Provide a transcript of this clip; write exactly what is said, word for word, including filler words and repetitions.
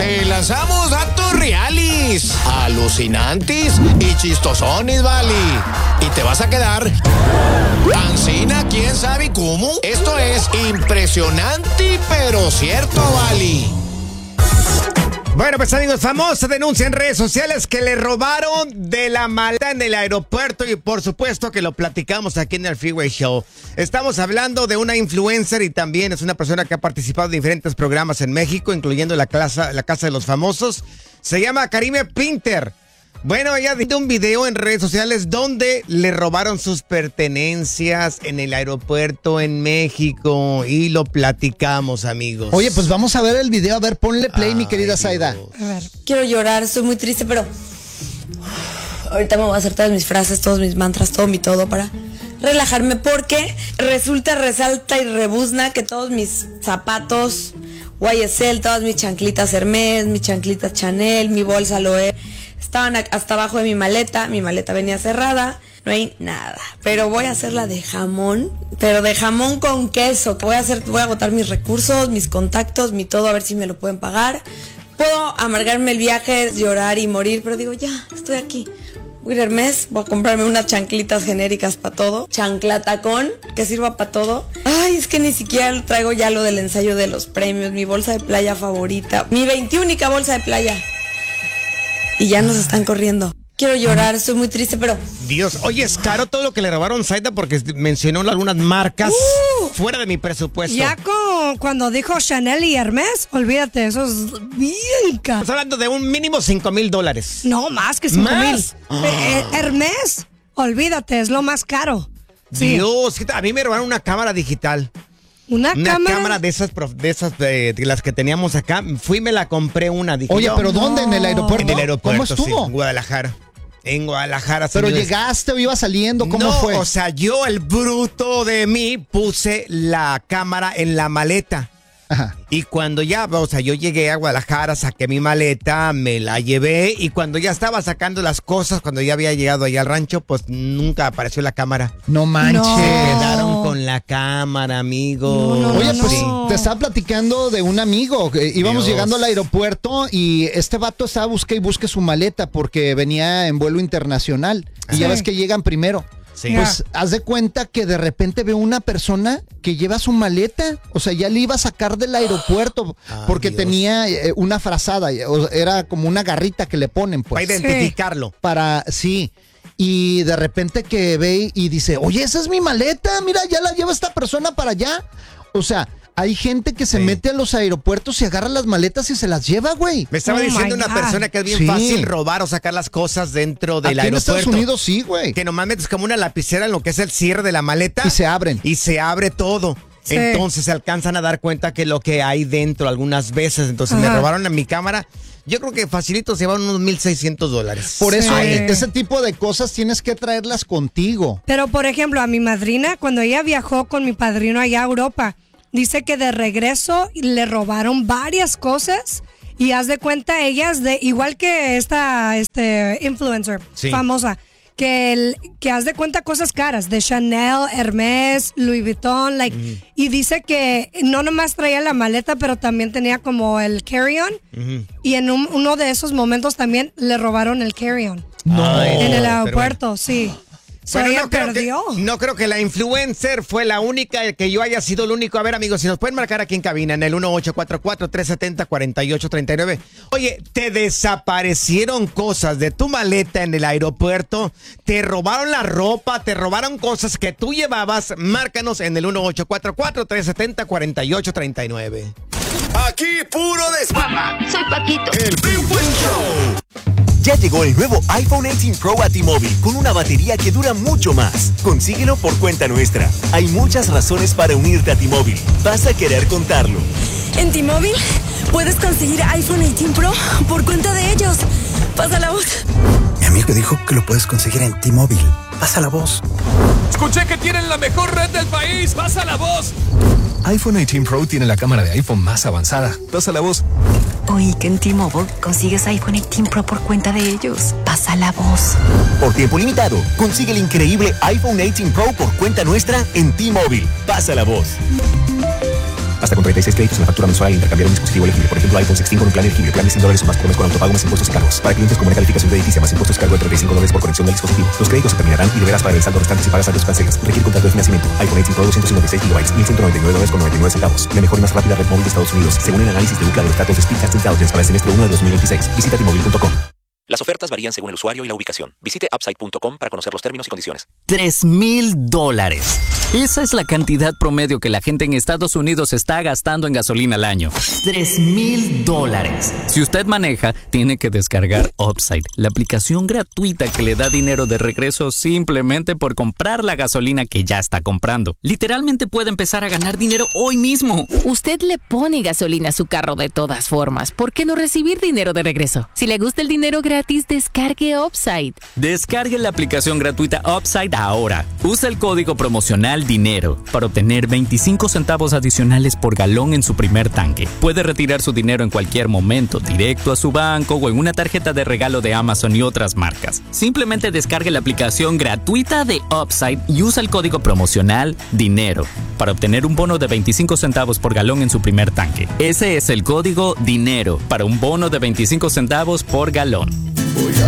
Te lanzamos datos reales, alucinantes y chistosones, vale. Y te vas a quedar ancina, quién sabe cómo. Esto es impresionante, pero cierto, vale. Bueno, pues amigos, famosa denuncia en redes sociales que le robaron de la maleta en el aeropuerto y por supuesto que lo platicamos aquí en el Freeway Show. Estamos hablando de una influencer y también es una persona que ha participado en diferentes programas en México, incluyendo la, clase, la Casa de los Famosos. Se llama Karime Pinter. Bueno, ella dio un video en redes sociales donde le robaron sus pertenencias en el aeropuerto en México y lo platicamos, amigos. Oye, pues vamos a ver el video. A ver, ponle play, Ay, mi querida Zaida. A ver, quiero llorar, estoy muy triste, pero ahorita me voy a hacer todas mis frases, todos mis mantras, todo mi todo para relajarme porque resulta, resalta y rebuzna que todos mis zapatos Y S L, todas mis chanclitas Hermes, mis chanclitas Chanel, mi bolsa Loewe estaban hasta abajo de mi maleta, mi maleta venía cerrada, no hay nada. Pero voy a hacerla de jamón, pero de jamón con queso. Voy a hacer, voy a agotar mis recursos, mis contactos, mi todo, a ver si me lo pueden pagar. Puedo amargarme el viaje, llorar y morir, pero digo, ya, estoy aquí. Voy a ir a Hermes, voy a comprarme unas chanclitas genéricas para todo, chanclatacón, que sirva para todo. Ay, es que ni siquiera traigo ya lo del ensayo de los premios, mi bolsa de playa favorita, mi veintiúnica bolsa de playa. Y ya nos están corriendo. Quiero llorar, estoy muy triste, pero... Dios, oye, es caro todo lo que le robaron Zaida porque mencionó algunas marcas uh, fuera de mi presupuesto. Ya con, cuando dijo Chanel y Hermes, olvídate, eso es bien caro. Estamos hablando de un mínimo cinco mil dólares. No, más que cinco mil. Oh. Eh, Hermes, olvídate, es lo más caro. Dios, sí. A mí me robaron una cámara digital. Una, una cámara, cámara de esas, de esas de, de las que teníamos acá. Fui y me la compré una. Dije, Oye, yo, pero ¿dónde? ¿En el aeropuerto? En el aeropuerto, ¿Cómo estuvo? Sí, en Guadalajara. En Guadalajara. ¿Pero señores. llegaste o ibas saliendo? ¿Cómo no, fue? O sea, yo, el bruto de mí, puse la cámara en la maleta. Ajá. Y cuando ya, o sea, yo llegué a Guadalajara, saqué mi maleta, me la llevé y cuando ya estaba sacando las cosas, cuando ya había llegado allá al rancho, pues nunca apareció la cámara. No manches. No. Quedaron con la cámara, amigo. No, no, Oye, no, pues no. te estaba platicando de un amigo. Eh, íbamos Dios. llegando al aeropuerto y este vato estaba busque y busque su maleta porque venía en vuelo internacional. Y Sí. ya ves que llegan primero. Sí. Pues haz de cuenta que de repente veo una persona que lleva su maleta, o sea, ya le iba a sacar del aeropuerto Ah, porque Dios. tenía eh, una frazada, o era como una garrita que le ponen, pues. Para identificarlo. Para, sí. Y de repente que ve y dice, oye, esa es mi maleta, mira, ya la lleva esta persona para allá. O sea, hay gente que se Sí. mete a los aeropuertos y agarra las maletas y se las lleva, güey. Me estaba Oh diciendo my una God. persona que es bien Sí. fácil robar o sacar las cosas dentro del Aquí en aeropuerto. Estados Unidos sí, güey. Que nomás metes como una lapicera en lo que es el cierre de la maleta. Y se abren. Y se abre todo. Sí. Entonces se alcanzan a dar cuenta que lo que hay dentro algunas veces. Entonces me Ajá. robaron en mi cámara. Yo creo que facilito se llevaron unos mil seiscientos dólares. Por eso, Sí. eh, ese tipo de cosas tienes que traerlas contigo. Pero, por ejemplo, a mi madrina, cuando ella viajó con mi padrino allá a Europa, dice que de regreso le robaron varias cosas y haz de cuenta ellas, de igual que esta este influencer Sí. famosa, que, el, que haz de cuenta cosas caras, de Chanel, Hermes, Louis Vuitton, like, Mm. y dice que no nomás traía la maleta, pero también tenía como el carry-on, Ujú. y en un- uno de esos momentos también le robaron el carry-on. No. En el pero aeropuerto, sí. So Bueno, ella no creo, que, perdió. no creo que la influencer fue la única, que yo haya sido el único. A ver, amigos, si nos pueden marcar aquí en cabina en el uno ocho cuatro cuatro, tres siete cero, cuatro ocho tres nueve. Oye, te desaparecieron cosas de tu maleta en el aeropuerto, te robaron la ropa, te robaron cosas que tú llevabas. Márcanos en el uno ocho cuatro cuatro, tres siete cero, cuatro ocho tres nueve. Aquí puro desmama. Soy Paquito. El Freeway Show. Ya llegó el nuevo iPhone dieciocho Pro a T-Mobile con una batería que dura mucho más. Consíguelo por cuenta nuestra. Hay muchas razones para unirte a T-Mobile. Vas a querer contarlo. En T-Mobile puedes conseguir iPhone dieciocho Pro por cuenta de ellos. Pasa la voz. Mi amigo dijo que lo puedes conseguir en T-Mobile. Pasa la voz. Escuché que tienen la mejor red del país. Pasa la voz. iPhone dieciocho Pro tiene la cámara de iPhone más avanzada. Pasa la voz. Oí que en T-Mobile consigues iPhone dieciocho Pro por cuenta de ellos. Pasa la voz. Por tiempo limitado, consigue el increíble iPhone dieciocho Pro por cuenta nuestra en T-Mobile. Pasa la voz. Hasta con treinta y seis créditos en la factura mensual al intercambiar un dispositivo elegible. Por ejemplo, iPhone sexteen con un plan elegible. Plan de cien dólares o más por mes con autopago más impuestos y cargos. Para clientes con buena calificación crediticia más impuestos y cargo de treinta y cinco dólares por conexión del dispositivo. Los créditos se terminarán y deberás pagar el saldo restante si pagas antes o cancelas. Requiere contrato de financiamiento. iPhone dieciocho Pro doscientos cincuenta y seis gigabytes, mil ciento noventa y nueve dólares con noventa y nueve centavos. La mejor y más rápida red móvil de Estados Unidos, según el análisis de Ookla de los datos de Speedtest Intelligence para el semestre uno de dos mil veintiséis. Visita T Mobile punto com. Las ofertas varían según el usuario y la ubicación. Visite upside punto com para conocer los términos y condiciones. Tres mil dólares. Esa es la cantidad promedio que la gente en Estados Unidos está gastando en gasolina al año. Tres mil dólares. Si usted maneja, tiene que descargar Upside, la aplicación gratuita que le da dinero de regreso simplemente por comprar la gasolina que ya está comprando. Literalmente puede empezar a ganar dinero hoy mismo. Usted le pone gasolina a su carro de todas formas. ¿Por qué no recibir dinero de regreso? Si le gusta el dinero gratis, descargue Upside. Descargue la aplicación gratuita Upside ahora. Usa el código promocional DINERO para obtener veinticinco centavos adicionales por galón en su primer tanque. Puede retirar su dinero en cualquier momento, directo a su banco o en una tarjeta de regalo de Amazon y otras marcas. Simplemente descargue la aplicación gratuita de Upside y usa el código promocional DINERO para obtener un bono de veinticinco centavos por galón en su primer tanque. Ese es el código DINERO para un bono de veinticinco centavos por galón.